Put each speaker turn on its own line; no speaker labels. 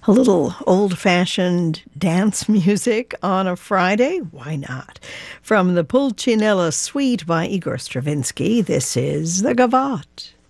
A little old-fashioned dance music on a Friday? Why not? From the Pulcinella Suite by Igor Stravinsky, this is The Gavotte.